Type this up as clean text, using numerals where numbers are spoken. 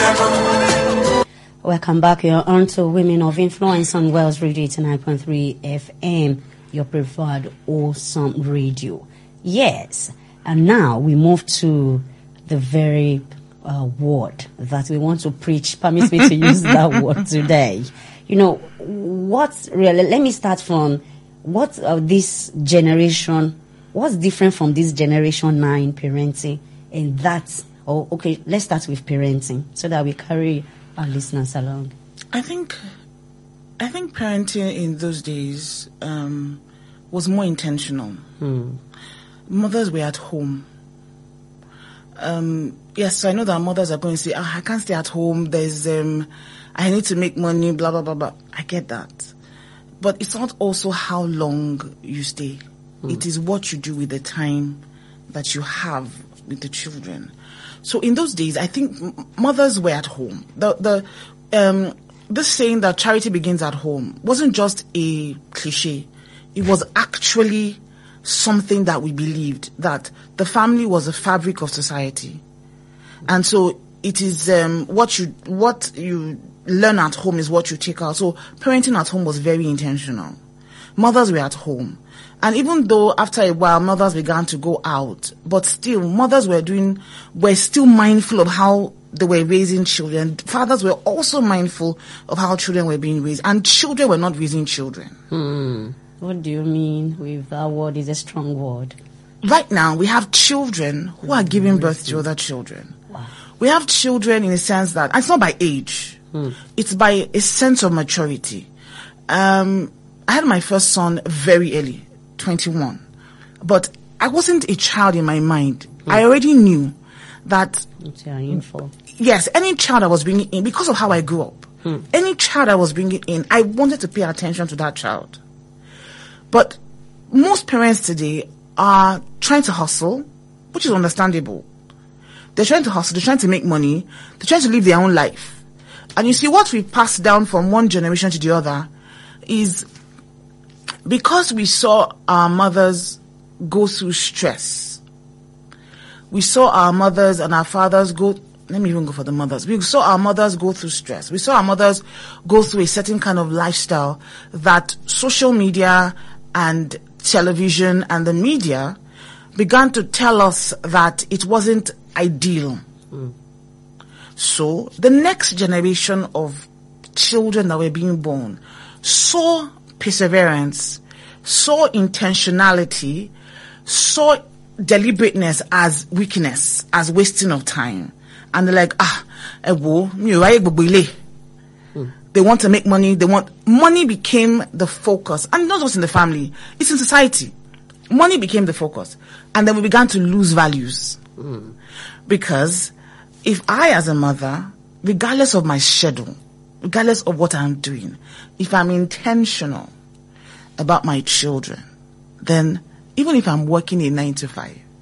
Welcome back. You're on to Women of Influence on Wells Radio 89.3 FM, your preferred awesome radio. Yes, and now we move to the very word that we want to preach. Permit me to use that word today. You know, what's really, let me start from what this generation, what's different from this generation 9 parenting, and that's, okay, let's start with parenting so that we carry our listeners along. I think parenting in those days was more intentional. Mothers were at home. Yes, I know that mothers are going to say, I can't stay at home. There's I need to make money, blah blah blah blah. I get that, but it's not also how long you stay. It is what you do with the time that you have with the children. So in those days, I think mothers were at home. This saying that charity begins at home wasn't just a cliche. It was actually something that we believed, that the family was the fabric of society. And so it is what you learn at home is what you take out. So parenting at home was very intentional. Mothers were at home. And even though after a while mothers began to go out, but still mothers were still mindful of how they were raising children. Fathers were also mindful of how children were being raised, and children were not raising children. What do you mean with that word? Is a strong word. Right now we have children who are giving birth to other children. Wow. We have children in a sense that, and it's not by age, it's by a sense of maturity. I had my first son very early, 21. But I wasn't a child in my mind. I already knew that, yes, any child I was bringing in, because of how I grew up, any child I was bringing in, I wanted to pay attention to that child. But most parents today are trying to hustle, which is understandable. They're trying to hustle, they're trying to make money, they're trying to live their own life. And you see, what we pass down from one generation to the other is, because we saw our mothers go through stress, we saw our mothers and our fathers let me even go for the mothers. We saw our mothers go through stress. We saw our mothers go through a certain kind of lifestyle that social media and television and the media began to tell us that it wasn't ideal. So the next generation of children that were being born saw perseverance, saw intentionality, saw deliberateness as weakness, as wasting of time. And they're like, they want to make money. Money became the focus. And not just in the family, it's in society. Money became the focus. And then we began to lose values. Because if I, as a mother, regardless of my schedule, regardless of what I'm doing, if I'm intentional about my children, then even if I'm working a 9 to 5,